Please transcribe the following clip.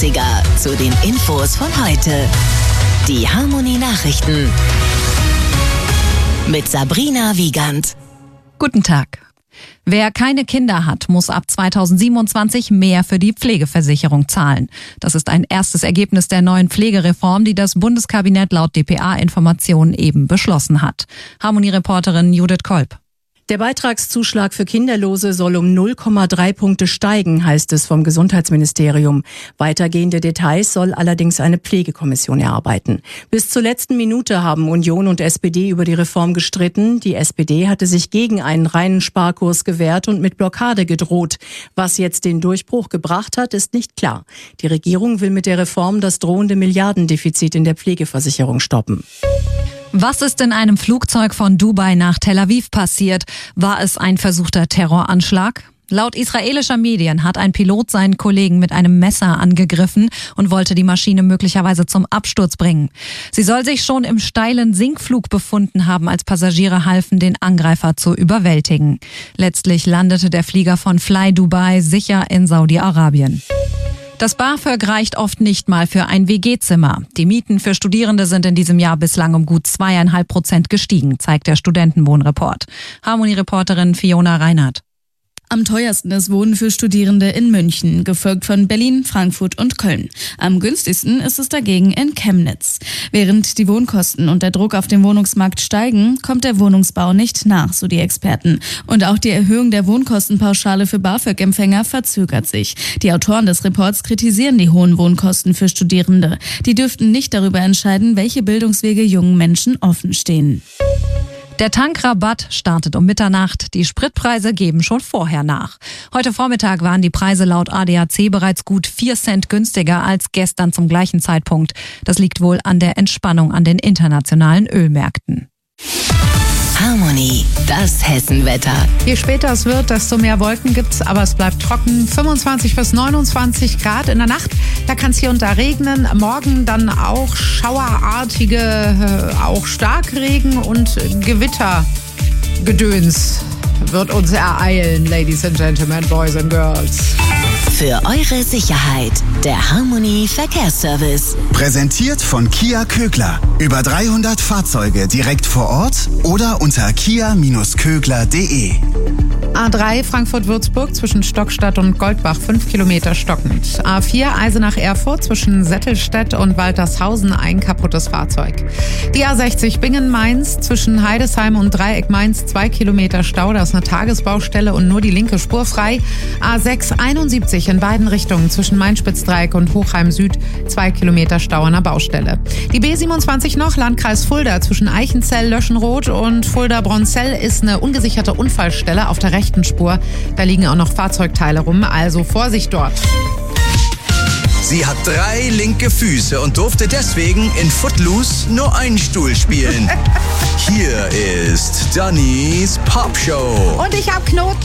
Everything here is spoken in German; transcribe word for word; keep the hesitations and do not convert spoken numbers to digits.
neunziger zu den Infos von heute. Die Harmonie Nachrichten mit Sabrina Wiegand. Guten Tag. Wer keine Kinder hat, muss ab zweitausendsiebenundzwanzig mehr für die Pflegeversicherung zahlen. Das ist ein erstes Ergebnis der neuen Pflegereform, die das Bundeskabinett laut D P A-Informationen eben beschlossen hat. Harmonie-Reporterin Judith Kolb. Der Beitragszuschlag für Kinderlose soll um null Komma drei Punkte steigen, heißt es vom Gesundheitsministerium. Weitergehende Details soll allerdings eine Pflegekommission erarbeiten. Bis zur letzten Minute haben Union und S P D über die Reform gestritten. Die S P D hatte sich gegen einen reinen Sparkurs gewehrt und mit Blockade gedroht. Was jetzt den Durchbruch gebracht hat, ist nicht klar. Die Regierung will mit der Reform das drohende Milliardendefizit in der Pflegeversicherung stoppen. Was ist in einem Flugzeug von Dubai nach Tel Aviv passiert? War es ein versuchter Terroranschlag? Laut israelischer Medien hat ein Pilot seinen Kollegen mit einem Messer angegriffen und wollte die Maschine möglicherweise zum Absturz bringen. Sie soll sich schon im steilen Sinkflug befunden haben, als Passagiere halfen, den Angreifer zu überwältigen. Letztlich landete der Flieger von Fly Dubai sicher in Saudi-Arabien. Das BAföG reicht oft nicht mal für ein W G-Zimmer. Die Mieten für Studierende sind in diesem Jahr bislang um gut zweieinhalb Prozent gestiegen, zeigt der Studentenwohnreport. Harmonie-Reporterin Fiona Reinhardt. Am teuersten ist Wohnen für Studierende in München, gefolgt von Berlin, Frankfurt und Köln. Am günstigsten ist es dagegen in Chemnitz. Während die Wohnkosten und der Druck auf dem Wohnungsmarkt steigen, kommt der Wohnungsbau nicht nach, so die Experten. Und auch die Erhöhung der Wohnkostenpauschale für BAföG-Empfänger verzögert sich. Die Autoren des Reports kritisieren die hohen Wohnkosten für Studierende. Die dürften nicht darüber entscheiden, welche Bildungswege jungen Menschen offen stehen. Der Tankrabatt startet um Mitternacht. Die Spritpreise geben schon vorher nach. Heute Vormittag waren die Preise laut A D A C bereits gut vier Cent günstiger als gestern zum gleichen Zeitpunkt. Das liegt wohl an der Entspannung an den internationalen Ölmärkten. Harmonie, das Hessenwetter. Je später es wird, desto mehr Wolken gibt's, aber es bleibt trocken. fünfundzwanzig bis neunundzwanzig Grad in der Nacht. Da kann es hier und da regnen. Morgen dann auch schauerartige, äh, auch Starkregen und Gewittergedöns wird uns ereilen, Ladies and Gentlemen, Boys and Girls. Für eure Sicherheit, der Harmonie Verkehrsservice. Präsentiert von Kia Kögler. Über dreihundert Fahrzeuge direkt vor Ort oder unter kia Bindestrich kögler punkt de. A drei Frankfurt-Würzburg zwischen Stockstadt und Goldbach fünf Kilometer stockend. A vier Eisenach-Erfurt zwischen Settelstedt und Waltershausen ein kaputtes Fahrzeug. Die A sechzig Bingen-Mainz zwischen Heidesheim und Dreieck Mainz zwei Kilometer Stau. Da ist eine Tagesbaustelle und nur die linke Spur frei. A sechs einundsiebzig in beiden Richtungen zwischen Main-Spitz-Dreieck und Hochheim Süd zwei Kilometer Stau an der Baustelle. Die B siebenundzwanzig noch Landkreis Fulda zwischen Eichenzell, Löschenroth und Fulda-Bronzell ist eine ungesicherte Unfallstelle auf der rechten Spur. Da liegen auch noch Fahrzeugteile rum, also Vorsicht dort. Sie hat drei linke Füße und durfte deswegen in Footloose nur einen Stuhl spielen. Hier ist Dannys Popshow. Und ich hab Knoten.